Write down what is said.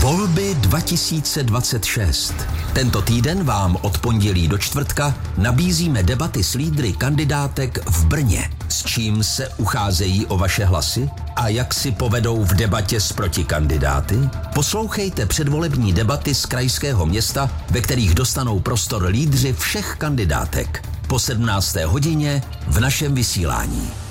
Volby 2026. Tento týden vám od pondělí do čtvrtka nabízíme debaty s lídry kandidátek v Brně. S čím se ucházejí o vaše hlasy a jak si povedou v debatě s protikandidáty? Poslouchejte předvolební debaty z krajského města, ve kterých dostanou prostor lídři všech kandidátek. Po 17. hodině v našem vysílání.